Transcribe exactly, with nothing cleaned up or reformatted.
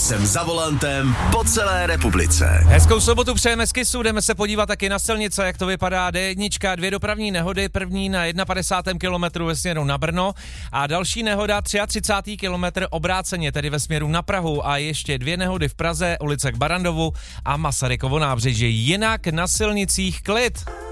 Jsem za volantem po celé republice. Hezkou sobotu přejeme z Kisu, jdeme se podívat taky na silnice, jak to vypadá. D jedna, dvě dopravní nehody, první na padesátém prvním kilometru ve směru na Brno a další nehoda třicátý třetí kilometr obráceně, tedy ve směru na Prahu a ještě dvě nehody v Praze, ulice k Barandovu a Masarykovo nábřeží. Jinak na silnicích klid.